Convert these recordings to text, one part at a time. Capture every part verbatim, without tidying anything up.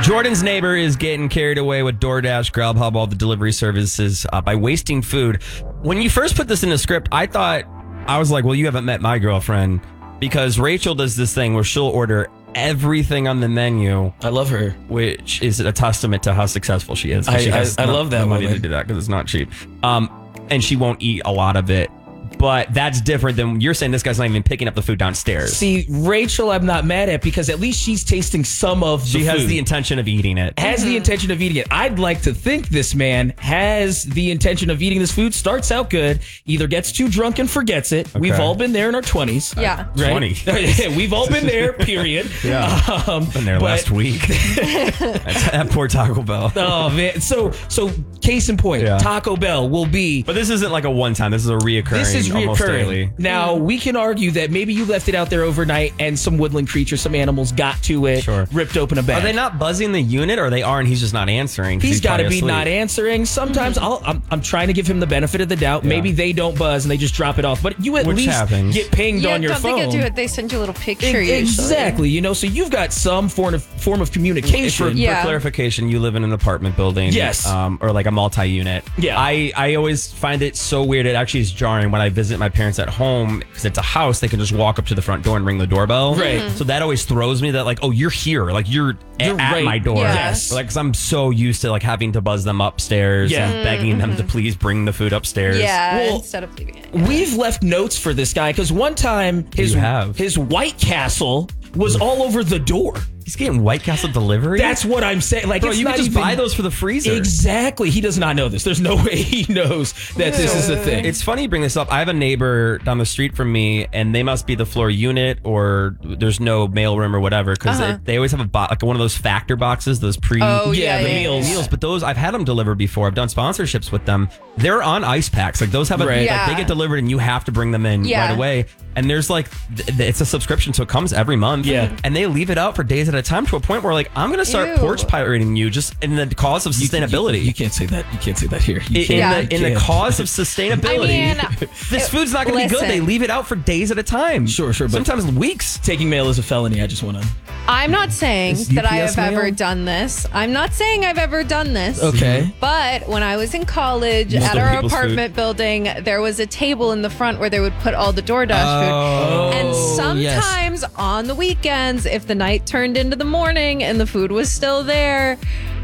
Jordan's neighbor is getting carried away with DoorDash, Grubhub, all the delivery services uh, by wasting food. When you first put this in the script, I thought, I was like, well, you haven't met my girlfriend, because Rachel does this thing where she'll order everything on the menu. I love her. Which is a testament to how successful she is. I, she I, I love that no money moment. to do that because it's not cheap. Um, and she won't eat a lot of it. But that's different than you're saying. This guy's not even picking up the food downstairs. See, Rachel, I'm not mad at, because at least she's tasting some of the She food. has the intention of eating it. Has Mm-hmm. the intention of eating it. I'd like to think this man has the intention of eating this food. Starts out good, either gets too drunk and forgets it. Okay. We've all been there in our twenties. Yeah. Right? twenty. We've all been there, period. Yeah. Um, Been there but- last week. That's, that poor Taco Bell. Oh, man. So, so case in point, Yeah. Taco Bell will be... But this isn't like a one time. This is a reoccurring. This is almost reoccurring. daily. Now, we can argue that maybe you left it out there overnight and some woodland creature, some animals got to it, Sure. ripped open a bag. Are they not buzzing the unit, or they are and he's just not answering? 'cause He's got to probably be asleep? not answering. Sometimes I'll, I'm, I'm trying to give him the benefit of the doubt. Yeah. Maybe they don't buzz and they just drop it off. But you at Which least happens. get pinged Yeah, on your don't phone. think I do it. They send you a little picture. E- usually. Exactly. You know, so you've got some form of form of For, communication. for Yeah. clarification, you live in an apartment building. Yes. Um, or like a multi-unit. Yeah. I, I always find it so weird. It actually is jarring when I visit my parents at home, because it's a house. They can just walk up to the front door and ring the doorbell. Right. Mhm. So that always throws me that, like, oh, you're here. Like, you're, a- You're at right. my door. Yeah. Yes. Like, because I'm so used to, like, having to buzz them upstairs Yeah. and begging them to please bring the food upstairs. Yeah, Well, instead of leaving it. We've left notes for this guy because one time his You have. his White Castle was all over the door. He's getting White Castle delivery? That's what I'm saying. Like, Bro, it's you not could just even, buy those for the freezer. Exactly. He does not know this. There's no way he knows that this is a thing. It's funny you bring this up. I have a neighbor down the street from me, and they must be the floor unit, or there's no mail room or whatever, because Uh-huh. they, they always have a bo- like one of those factor boxes, those pre Oh, Yeah, yeah, the yeah, meals. yeah. meals. But those, I've had them delivered before. I've done sponsorships with them. They're on ice packs. Like those have a, Right. like, Yeah. they get delivered, and you have to bring them in Yeah. right away. And there's like, th- th- it's a subscription, so it comes every month. Yeah. And they leave it out for days at a time, to a point where, like, I'm going to start Ew. porch pirating you just in the cause of sustainability. You, you can't say that. You can't say that here. You in, can't. Yeah. in, the, in the Can't. cause of sustainability. I mean, this food's not going to be good. listen. They leave it out for days at a time. Sure, sure, but- Sometimes weeks. Taking mail is a felony. I just want to. I'm not saying Is that I U P S have ever mail? done this. I'm not saying I've ever done this. Okay. But when I was in college You at stole our people's apartment building, there was a table in the front where they would put all the DoorDash Oh, food. And yes. sometimes on the weekends, if the night turned into the morning and the food was still there,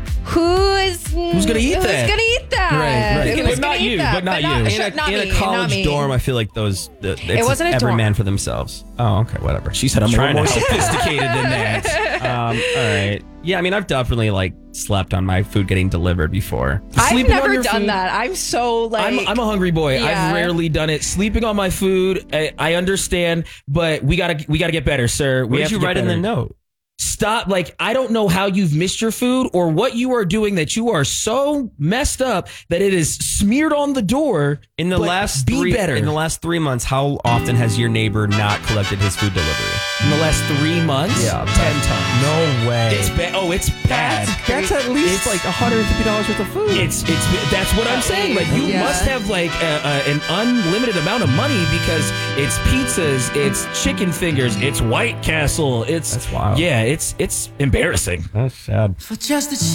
who is Who's gonna eat who's that? gonna eat that? Right, right. Who's But gonna not eat you, that? but not you. In sure, a, not in me, a not college me. dorm, I feel like those. The, it's wasn't a every dorm. man for themselves. Oh, okay, whatever. She said I'm a Trying little more to- sophisticated than that. Um, all right. Yeah, I mean, I've definitely like slept on my food getting delivered before. I've Sleeping on never your done food? that. I'm so like. I'm, I'm a hungry boy. Yeah. I've rarely done it. Sleeping on my food, I, I understand, but we gotta we gotta get better, sir. What We did have you to get write in the better. note? Stop. Like, I don't know how you've missed your food or what you are doing that you are so messed up that it is smeared on the door. In the but last be three, better. in the last three months, how often has your neighbor not collected his food delivery? In the last three months, Yeah. ten times. No way. It's bad. Oh, it's bad. That's at least It's- like one hundred fifty dollars worth of food. It's it's that's what I'm saying. Like, you Yeah. must have like a, a, an unlimited amount of money because it's pizzas, it's chicken fingers, it's White Castle, it's That's wild. Yeah, it's it's embarrassing. That's sad. For just a